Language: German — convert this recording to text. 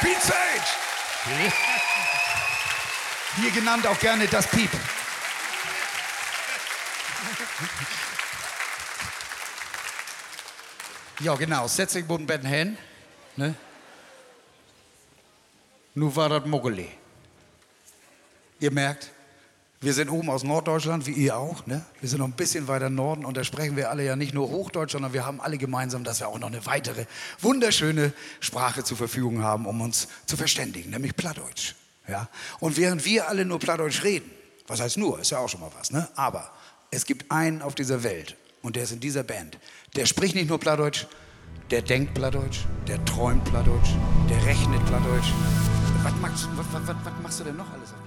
Pete Sage! Hier genannt auch gerne das Piep. Ja, genau. Setz dich boden Betten hin. Ne? Nu war das Muggeli. Ihr merkt, wir sind oben aus Norddeutschland, wie ihr auch. Ne? Wir sind noch ein bisschen weiter Norden und da sprechen wir alle ja nicht nur Hochdeutsch, sondern wir haben alle gemeinsam, dass wir auch noch eine weitere wunderschöne Sprache zur Verfügung haben, um uns zu verständigen, nämlich Plattdeutsch. Ja? Und während wir alle nur Plattdeutsch reden, was heißt nur, ist ja auch schon mal was, ne? Aber es gibt einen auf dieser Welt und der ist in dieser Band. Der spricht nicht nur Plattdeutsch, der denkt Plattdeutsch, der träumt Plattdeutsch, der rechnet Plattdeutsch. Was machst du denn noch alles auf